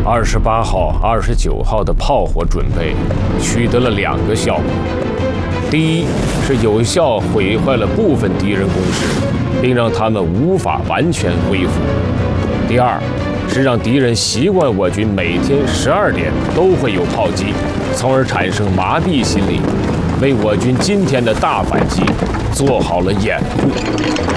28号、29号的炮火准备取得了2个效果：第一是有效毁坏了部分敌人工事，并让他们无法完全恢复；第二是让敌人习惯我军每天12点都会有炮击，从而产生麻痹心理，为我军今天的大反击做好了掩护。